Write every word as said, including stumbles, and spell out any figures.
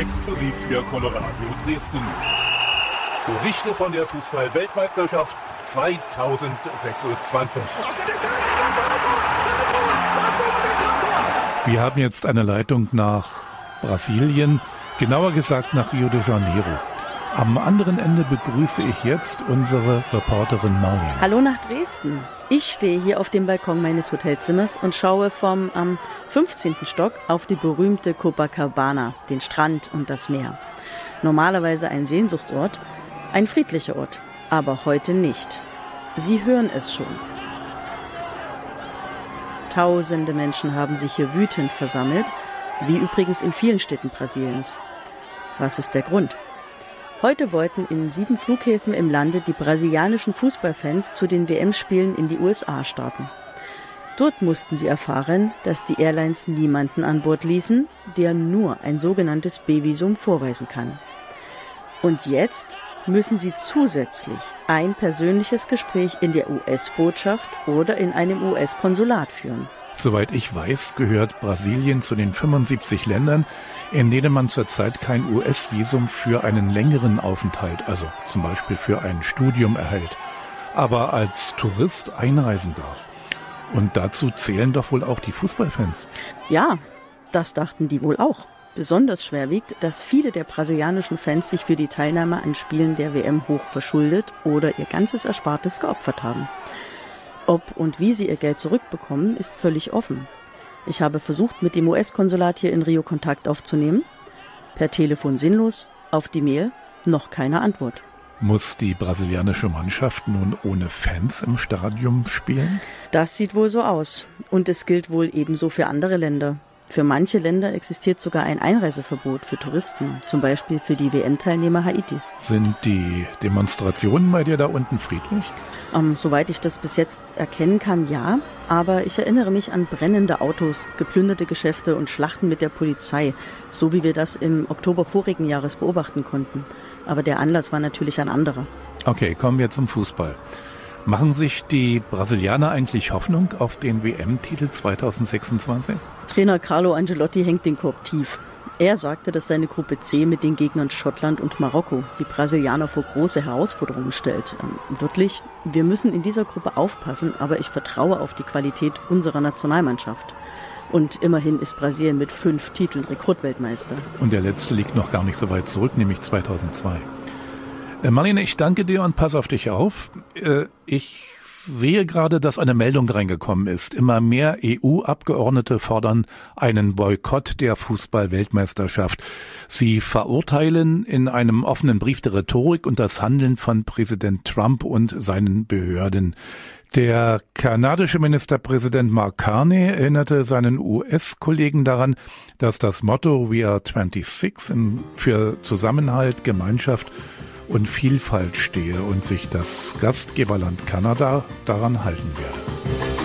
exklusiv für Colorado Dresden. Berichte von der Fußball-Weltmeisterschaft zweitausendsechsundzwanzig. Wir haben jetzt eine Leitung nach Brasilien, genauer gesagt nach Rio de Janeiro. Am anderen Ende begrüße ich jetzt unsere Reporterin Marlene. Hallo nach Dresden. Ich stehe hier auf dem Balkon meines Hotelzimmers und schaue vom am fünfzehnten Stock auf die berühmte Copacabana, den Strand und das Meer. Normalerweise ein Sehnsuchtsort, ein friedlicher Ort, aber heute nicht. Sie hören es schon. Tausende Menschen haben sich hier wütend versammelt, wie übrigens in vielen Städten Brasiliens. Was ist der Grund? Heute wollten in sieben Flughäfen im Lande die brasilianischen Fußballfans zu den W M-Spielen in die U S A starten. Dort mussten sie erfahren, dass die Airlines niemanden an Bord ließen, der nur ein sogenanntes B-Visum vorweisen kann. Und jetzt müssen sie zusätzlich ein persönliches Gespräch in der U S-Botschaft oder in einem U S-Konsulat führen. Soweit ich weiß, gehört Brasilien zu den fünfundsiebzig Ländern, in denen man zurzeit kein U S-Visum für einen längeren Aufenthalt, also zum Beispiel für ein Studium, erhält, aber als Tourist einreisen darf. Und dazu zählen doch wohl auch die Fußballfans. Ja, das dachten die wohl auch. Besonders schwer wiegt, dass viele der brasilianischen Fans sich für die Teilnahme an Spielen der W M hoch verschuldet oder ihr ganzes Erspartes geopfert haben. Ob und wie sie ihr Geld zurückbekommen, ist völlig offen. Ich habe versucht, mit dem U S-Konsulat hier in Rio Kontakt aufzunehmen. Per Telefon sinnlos, auf die Mail noch keine Antwort. Muss die brasilianische Mannschaft nun ohne Fans im Stadion spielen? Das sieht wohl so aus. Und es gilt wohl ebenso für andere Länder. Für manche Länder existiert sogar ein Einreiseverbot für Touristen, zum Beispiel für die W M-Teilnehmer Haitis. Sind die Demonstrationen bei dir da unten friedlich? Ähm, soweit ich das bis jetzt erkennen kann, ja. Aber ich erinnere mich an brennende Autos, geplünderte Geschäfte und Schlachten mit der Polizei, so wie wir das im Oktober vorigen Jahres beobachten konnten. Aber der Anlass war natürlich ein anderer. Okay, kommen wir zum Fußball. Machen sich die Brasilianer eigentlich Hoffnung auf den W M-Titel zweitausendsechsundzwanzig? Trainer Carlo Ancelotti hängt den Korb tief. Er sagte, dass seine Gruppe C mit den Gegnern Schottland und Marokko die Brasilianer vor große Herausforderungen stellt. Ähm, wirklich, wir müssen in dieser Gruppe aufpassen, aber ich vertraue auf die Qualität unserer Nationalmannschaft. Und immerhin ist Brasilien mit fünf Titeln Rekordweltmeister. Und der letzte liegt noch gar nicht so weit zurück, nämlich zweitausendzwei. Äh, Marlene, ich danke dir und pass auf dich auf. Äh, ich sehe gerade, dass eine Meldung reingekommen ist. Immer mehr E U-Abgeordnete fordern einen Boykott der Fußball-Weltmeisterschaft. Sie verurteilen in einem offenen Brief der Rhetorik und das Handeln von Präsident Trump und seinen Behörden. Der kanadische Ministerpräsident Mark Carney erinnerte seinen U S-Kollegen daran, dass das Motto We are sechsundzwanzig für Zusammenhalt, Gemeinschaft und Vielfalt stehe und sich das Gastgeberland Kanada daran halten werde.